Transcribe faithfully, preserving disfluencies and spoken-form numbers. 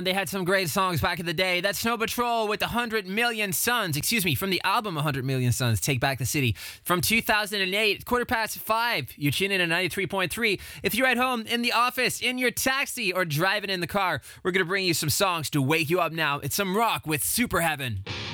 They had some great songs back in the day. That's Snow Patrol with one hundred million Suns. Excuse me, from the album one hundred million Suns, Take Back the City. From two thousand eight, quarter past five. You're tuning in at ninety-three point three. If you're at home, in the office, in your taxi, or driving in the car, we're going to bring you some songs to wake you up now. It's some rock with Super Heaven.